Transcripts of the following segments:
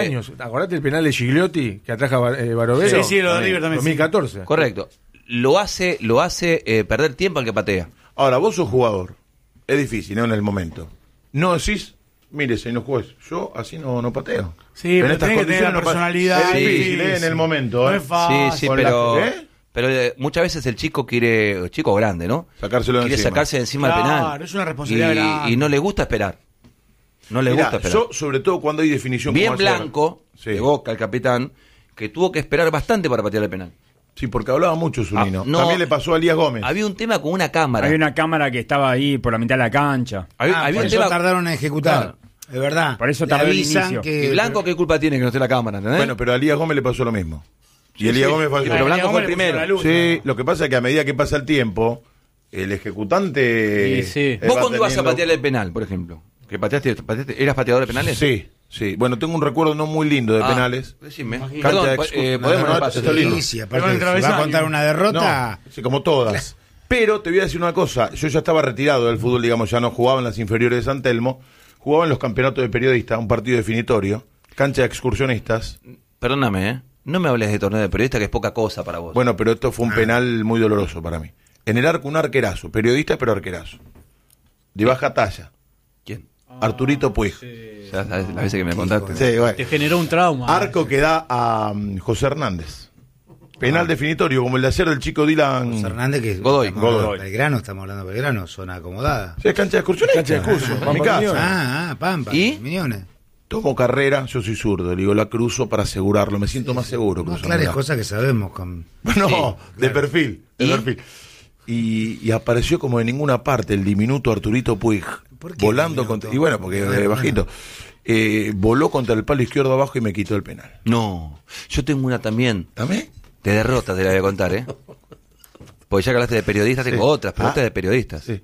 años. ¿Acordate el penal de Gigliotti que atraja Barovero? Sí, lo de River también. 2014. Correcto. Lo hace perder tiempo al que patea. Ahora, vos sos jugador. Es difícil, ¿no? En el momento. No decís, mire, señor juez, yo así no pateo. Sí, en pero estas tenés que tener la condiciones personalidad. Es difícil, Sí, en el momento. No es fácil. Sí, Con pero... la- ¿eh? Pero muchas veces el chico chico grande, ¿no? Sacárselo de quiere encima. sacarse de encima Claro, el penal. es una responsabilidad grande. Y no le gusta esperar. No le Mirá, gusta esperar. yo, sobre todo cuando hay definición Bien como ayer. Blanco, Sí. de Boca, el capitán, que tuvo que esperar bastante para patear el penal. Sí, porque hablaba mucho Zunino. No, También le pasó a Elías Gómez. Había un tema con una cámara. Había una cámara que estaba ahí por la mitad de la cancha. Había Por un eso tema... tardaron en ejecutar. Claro. Es verdad. Por eso Le tardó el avisan inicio. que... ¿Y Blanco qué culpa tiene que no esté la cámara? ¿entendés? Bueno, pero a Elías Gómez le pasó lo mismo. Y Elías Gómez falló. Pero Blanco fue el Le pusieron primero. la luz, Sí, ¿no? lo que pasa es que a medida que pasa el tiempo, el ejecutante... Sí, sí. ¿Vos va cuándo ibas a teniendo- patear el penal, por ejemplo? ¿Que pateaste, ¿Eras pateador de penales? Sí. Bueno, tengo un recuerdo no muy lindo de penales. Decime. Cancha Perdón, de podemos no, no, está lindo. Sí, Pero aparte, el si va a travesaño. contar una derrota... No, sí, como todas. Pero te voy a decir una cosa. Yo ya estaba retirado del fútbol, digamos, ya no jugaba en las inferiores de San Telmo. Jugaba en los campeonatos de periodistas, un partido definitorio. Cancha de excursionistas. Perdóname, ¿eh? No me hables de torneo de periodista, que es poca cosa para vos. Bueno, pero esto fue un penal muy doloroso para mí. En el arco, un arquerazo. Periodista, pero arquerazo. De baja talla. ¿Quién? Arturito Puig. Ya sabes las veces que me contaste. Sí, bueno. Te generó un trauma. Arco que da a José Hernández. Penal definitorio, como el de ayer del chico Dylan. José Hernández, que Godoy. estamos hablando Godoy. de Belgrano, estamos hablando de Belgrano, zona acomodada. Sí, es cancha de excursionistas. Cancha de excursión, En mi Pampa casa. Miñones. Pampa, ¿Y? Miñones. Tomo carrera, yo soy zurdo. Le digo, la cruzo para asegurarlo. Me siento más seguro. No, cruzándola. claras cosas que sabemos. No, de perfil. De ¿Y? perfil. Y apareció como de ninguna parte el diminuto Arturito Puig. ¿Por qué Volando diminuto? contra. Y bueno, porque Bueno, bajito. Voló contra el palo izquierdo abajo y me quitó el penal. No, yo tengo una también. ¿También? De derrota te la voy a contar, ¿eh? Porque ya que hablaste de periodistas, tengo Sí. otras, pero esta es de periodistas. Sí.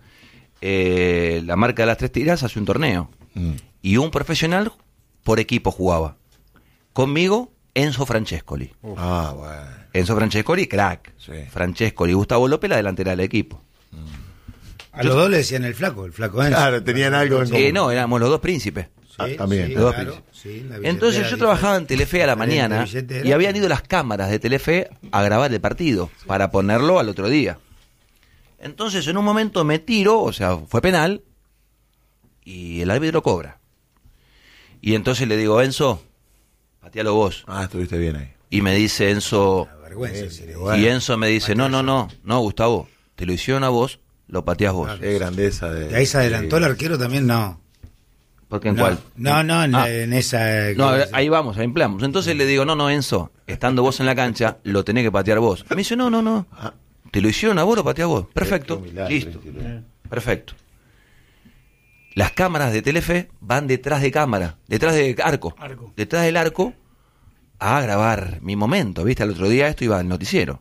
La marca de las 3 tiras hace un torneo. Y un profesional por equipo jugaba. Conmigo, Enzo Francescoli. Ah, bueno. Enzo Francescoli, crack. Sí. Francescoli y Gustavo López, la delantera del equipo. A los dos le decían el flaco Enzo. Claro, tenían algo en común. No, éramos los dos príncipes. Ah, también. Sí, Los dos claro, príncipes. sí, la Entonces billetera yo trabajaba en Telefe a la diferente, mañana billetera. y habían ido las cámaras de Telefe a grabar el partido para ponerlo al otro día. Entonces en un momento me tiro, o sea, fue penal y el árbitro cobra. Y entonces le digo, Enzo, patealo vos. Ah, estuviste bien ahí. Y me dice Enzo, La vergüenza, sí, y Enzo me dice, no, Gustavo, te lo hicieron a vos, lo pateás vos. Qué grandeza de... Y ahí se adelantó el arquero también, no. ¿Porque en No, cuál? no, en esa... No, ahí vamos, ahí empleamos. Entonces le digo, no, Enzo, estando vos en la cancha, lo tenés que patear vos. Me dice, no. Te lo hicieron a vos, lo pateás vos. Perfecto, Qué humildad, listo. qué Perfecto. Las cámaras de Telefe van detrás de cámara, detrás de arco. Detrás del arco a grabar mi momento, ¿viste? El otro día esto iba al noticiero.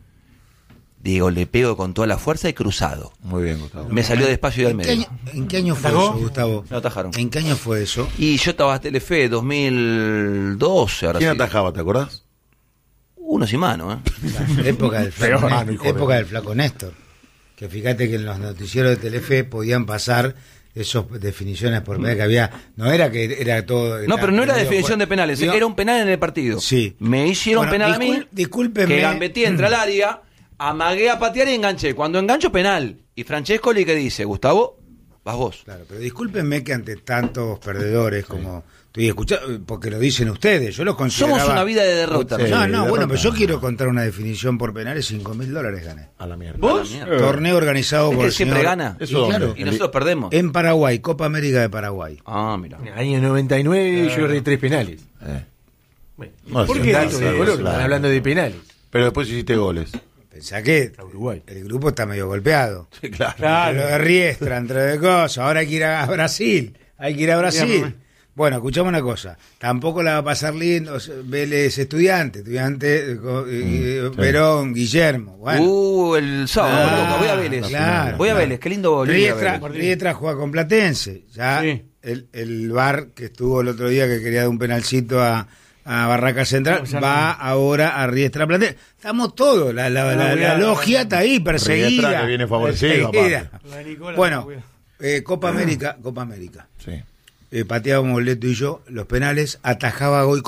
Digo, le pego con toda la fuerza y cruzado. Muy bien, Gustavo. Me salió despacio y al ¿En qué medio. ¿En qué año fue eso, Gustavo? Me atajaron. ¿En qué año fue eso? Y yo estaba en Telefe 2012, ahora ¿Quién sí. atajaba, te acordás? Uno sin mano, ¿eh? Época del flaco, Mano, hijo de- época del flaco Néstor. Que fíjate que en los noticieros de Telefe podían pasar esas definiciones por medio que había. No era que era todo. No, pero no era medio definición fuerte. de penales, Digo, era un penal en el partido. Sí. Me hicieron Bueno, penal a mí, discúlpeme. que gambeteé, entra al área, amagué a patear y enganché. Cuando engancho, penal. Y Francescoli que dice, Gustavo, vas vos. Claro, pero discúlpenme que ante tantos perdedores como estoy escuchando, porque lo dicen ustedes, yo lo consideraba... Somos una vida de derrota. Sí, No, derrota. bueno, pero yo quiero contar una definición por penales, $5.000 gané. A la mierda. ¿Vos? Torneo organizado Es por que el siempre señor- gana. Eso Y dónde? claro, Y nosotros perdemos. en Paraguay, Copa América de Paraguay. Ah, mira. Año 99 yo erré 3 penales. No, ¿Por sí, qué? claro, Dato de claro, color, claro. están hablando de penales. Pero después hiciste goles. Pensá que A Uruguay. el grupo está medio golpeado. Sí, claro. Lo de Riestra, entre de cosas, ahora hay que ir a Brasil, Bueno, escuchamos una cosa, tampoco la va a pasar lindo, Vélez Estudiante, Verón, Guillermo, bueno. El sábado, Ah, toca, voy a Vélez. claro, voy a claro. Vélez, qué lindo volver a Vélez. Riestra juega con Platense, ya Sí. el VAR que estuvo el otro día que quería dar un penalcito a Barraca Central, va ahora a Riestra Platense. Estamos todos, la logia está ahí, perseguida. Riestra que viene favorecido, perseguida. aparte. La de Nicola, Bueno, cuidado. Copa América. Sí. pateábamos Leto y yo los penales, atajaba Goy